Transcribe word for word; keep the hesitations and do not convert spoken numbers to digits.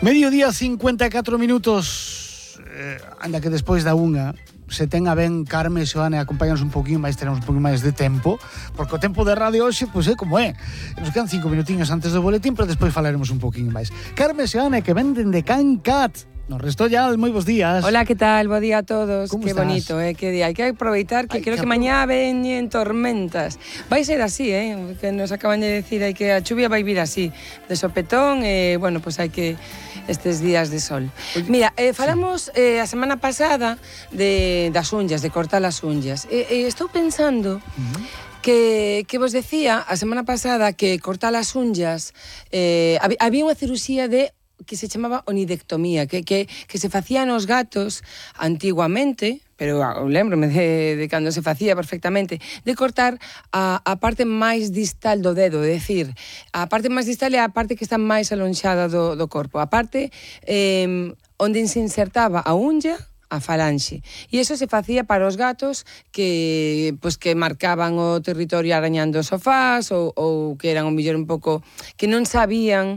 Mediodía cincuenta e catro minutos. eh, Anda que despois da unha se ten a ben Carme e Xoana e acompáñanos un poquinho máis, tenemos un poquinho máis de tempo, porque o tempo de radio hoxe, pois é como é. Nos quedan cinco minutinhos antes do boletín, pero despois falaremos un poquinho máis. Carme e Xoana, que venden de Can Cat. Nos restou ya, moi bons días. Hola, que tal? Bo día a todos. Como Qué estás? bonito, eh? Que día. Hai que aproveitar que Hai creo que que mañá veñen tormentas. Vai ser así, eh? Que nos acaban de decir, hai que a chuvia vai vir así, de sopetón, e, eh, bueno, pues hai que estes días de sol. Oye, Mira, eh, falamos eh, a semana pasada de das unllas, de cortar as unllas. E eh, eh, estou pensando... Uh-huh. Que, que vos decía a semana pasada que cortar as unllas eh, había unha cirurxía de que se chamaba onidectomía, que, que, que se facía nos gatos antiguamente, pero lembrome de, de cando se facía perfectamente, de cortar a, a parte máis distal do dedo, é dicir, a parte máis distal é a parte que está máis alonxada do, do corpo, a parte eh, onde se insertaba a unlla, a falanxe. E iso se facía para os gatos que pues, que marcaban o territorio arañando os sofás ou, ou que eran o mellor un pouco que non sabían